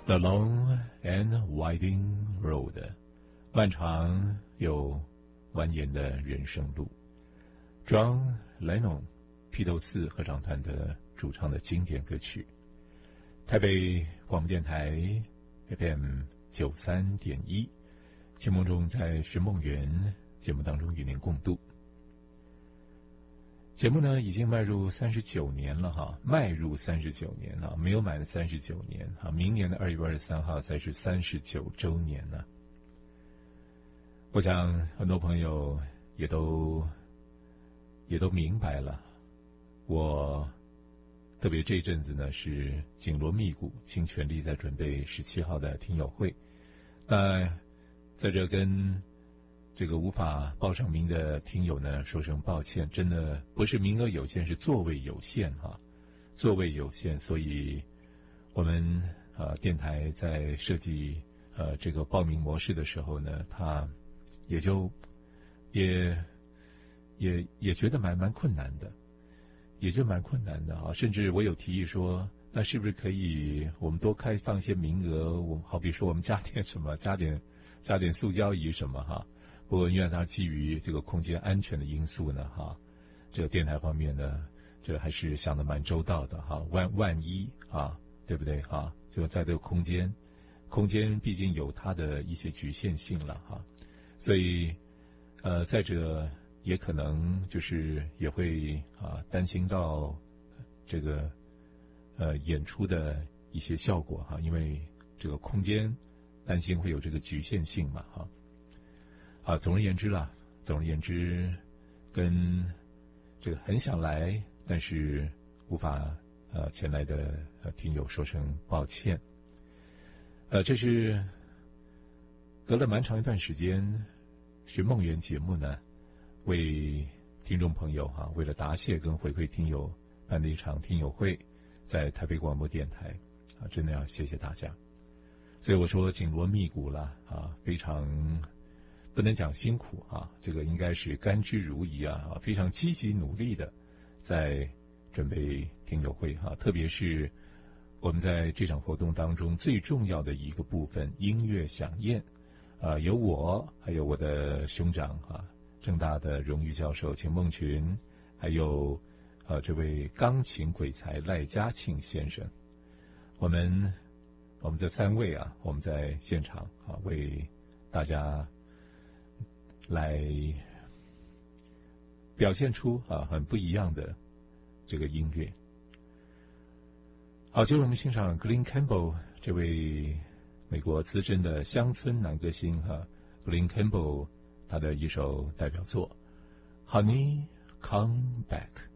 The long and winding road， 漫长又蜿蜒的人生路。John Lennon， 披头四合唱团的主唱的经典歌曲。台北广播电台 FM 93.1，秦梦中在寻梦园节目当中与您共度。节目呢已经迈入39年了哈，迈入39年了，没有满39年哈，明年的2月23号才是39周年呢。我想很多朋友也都明白了，我特别这一阵子呢是紧锣密鼓，尽全力在准备17号的听友会。那在这跟这个无法报上名的听友呢说声抱歉，真的不是名额有限，是座位有限哈，座位有限，所以我们电台在设计这个报名模式的时候呢，他也就也觉得蛮困难的，也就蛮困难的啊。甚至我有提议说，那是不是可以我们多开放一些名额？我好比说我们加点什么，加点塑胶椅什么哈。不过因为它基于这个空间安全的因素呢哈，这个电台方面呢，这还是想得蛮周到的哈。万一啊，对不对哈？就在这个空间毕竟有它的一些局限性了哈，所以再者也可能就是也会担心到这个演出的一些效果哈，因为这个空间担心会有这个局限性嘛哈。总而言之，跟这个很想来但是无法前来的听友说声抱歉。这是隔了蛮长一段时间，寻梦园节目呢为听众朋友为了答谢跟回馈听友办的一场听友会，在台北广播电台真的要谢谢大家。所以我说紧锣密鼓了非常不能讲辛苦这个应该是甘之如饴非常积极努力的在准备听友会特别是我们在这场活动当中最重要的一个部分音乐响宴有我还有我的兄长政大的荣誉教授秦梦群，还有这位钢琴鬼才赖家庆先生，我们这三位我们在现场为大家来表现出很不一样的这个音乐。好，接着我们欣赏 Glen Campbell 这位美国资深的乡村男歌星Glen Campbell 他的一首代表作 Honey Come Back。